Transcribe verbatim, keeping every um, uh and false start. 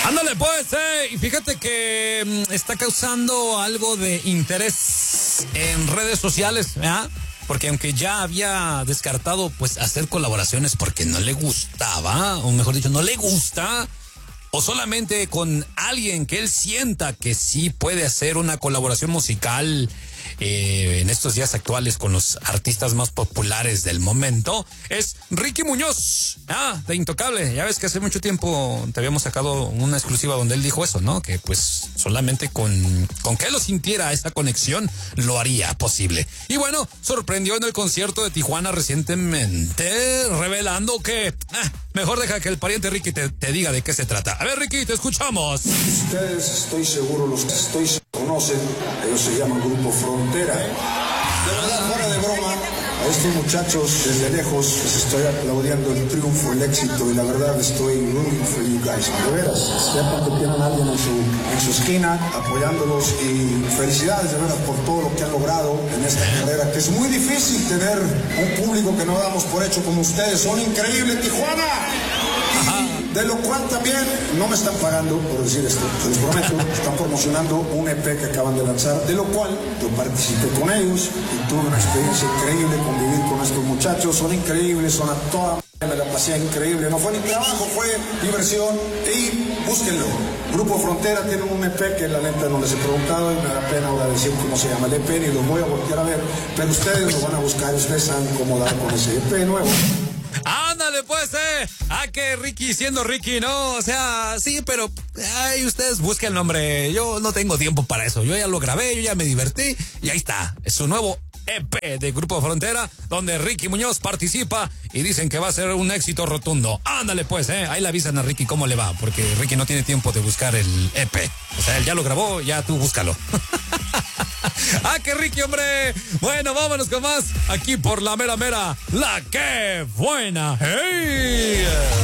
Ándale pues, eh, y fíjate que mm, está causando algo de interés en redes sociales, ¿verdad? Porque aunque ya había descartado pues hacer colaboraciones porque no le gustaba, o mejor dicho, no le gusta, o solamente con alguien que él sienta que sí puede hacer una colaboración musical eh, en estos días actuales con los artistas más populares del momento, es Ricky Muñoz, ah, de Intocable. Ya ves que hace mucho tiempo te habíamos sacado una exclusiva donde él dijo eso, ¿no? Que pues solamente con, con que él lo sintiera esa conexión lo haría posible. Y bueno, sorprendió en el concierto de Tijuana recientemente, revelando que ah, mejor deja que el pariente Ricky te, te diga de qué se trata. A ver, Ricky, te escuchamos. Ustedes, estoy seguro, los que estoy conocen, ellos se llaman Grupo Frontera. De verdad, fuera de broma, a estos muchachos desde lejos les estoy aplaudiendo el triunfo, el éxito, y la verdad estoy rooting for you guys. De veras, sepan que tienen a alguien en su, en su esquina apoyándolos, y felicidades de veras por todo lo que han logrado en esta carrera, que es muy difícil tener un público que no damos por hecho como ustedes. Son increíbles, Tijuana. Ajá. De lo cual también no me están pagando por decir esto, se los prometo. Están promocionando un E P que acaban de lanzar, de lo cual yo participé con ellos y tuve una experiencia increíble convivir con estos muchachos. Son increíbles, son a toda me la pasé increíble. No fue ni trabajo, fue diversión, y búsquenlo. Grupo Frontera tiene un E P que la neta no les he preguntado y me da pena ahora decir cómo se llama el E P, ni los voy a voltear a ver, pero ustedes lo van a buscar, ustedes saben cómo dar con ese E P nuevo. Ándale pues, eh. Ah, que Ricky siendo Ricky, ¿no? O sea, sí, pero ay, ustedes busquen el nombre. Yo no tengo tiempo para eso. Yo ya lo grabé, yo ya me divertí y ahí está. Es su nuevo E P de Grupo Frontera, donde Ricky Muñoz participa y dicen que va a ser un éxito rotundo. Ándale pues, eh. Ahí le avisan a Ricky cómo le va, porque Ricky no tiene tiempo de buscar el E P. O sea, él ya lo grabó, ya tú búscalo. ¡Ah, qué Ricky, hombre! Bueno, vámonos con más aquí por la mera mera, la que buena. ¡Hey!